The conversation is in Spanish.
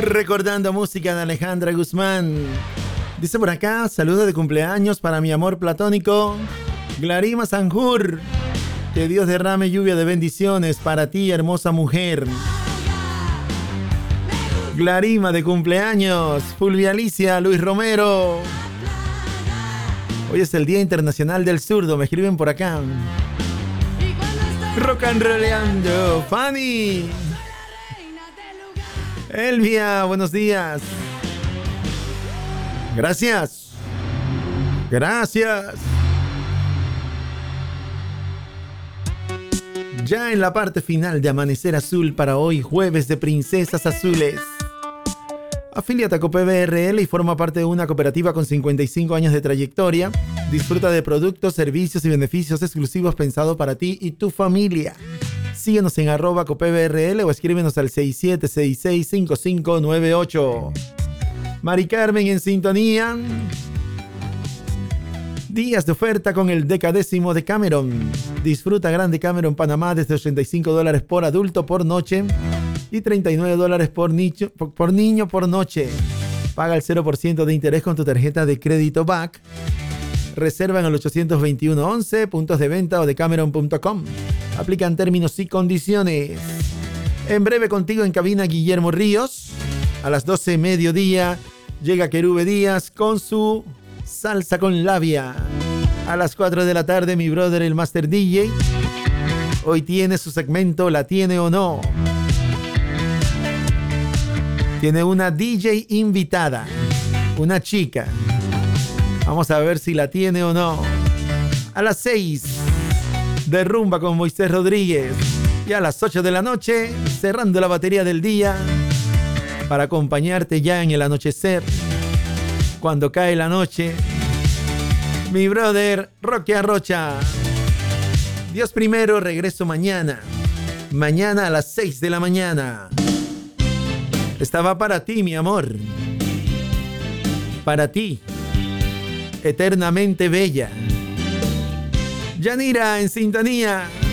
Recordando música de Alejandra Guzmán. Dice por acá, saludos de cumpleaños para mi amor platónico, Glarima Sanjur. Que Dios derrame lluvia de bendiciones para ti, hermosa mujer. Glarima de cumpleaños, Fulvia Alicia, Luis Romero. Hoy es el Día Internacional del Zurdo, me escriben por acá. Rock and rollando, Fanny. Elvia, buenos días. Gracias. Gracias. Ya en la parte final de Amanecer Azul para hoy, jueves de Princesas Azules. Afíliate a COPEBRL y forma parte de una cooperativa con 55 años de trayectoria. Disfruta de productos, servicios y beneficios exclusivos pensados para ti y tu familia. Síguenos en @COPEBRL o escríbenos al 67665598. Mari Carmen en sintonía. Días de oferta con el decadécimo de Cameron. Disfruta Grande Cameron Panamá desde $85 por adulto por noche y $39 por niño por noche. Paga el 0% de interés con tu tarjeta de crédito BAC. Reserva en el 821-11, puntos de venta o de Cameron.com. Aplican términos y condiciones. En breve contigo en cabina Guillermo Ríos. A las 12 mediodía llega Querube Díaz con su salsa con labia. A las 4 de la tarde mi brother el Master DJ. Hoy tiene su segmento ¿La tiene o no? Tiene una DJ invitada, una chica. Vamos a ver si la tiene o no. A las 6, de rumba con Moisés Rodríguez. Y a las 8 de la noche, cerrando la batería del día, para acompañarte ya en el anochecer. Cuando cae la noche, mi brother Roque Arrocha. Dios primero, regreso mañana. Mañana a las 6 de la mañana. Esta va para ti, mi amor. Para ti. Eternamente bella. Yanira en sintonía.